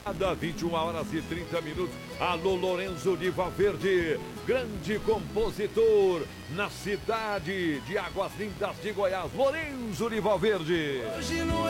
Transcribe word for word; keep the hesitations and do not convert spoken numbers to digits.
vinte e uma horas e trinta minutos. Alô, Lourenço de Valverde, grande compositor na cidade de Águas Lindas de Goiás. Lourenço de Valverde.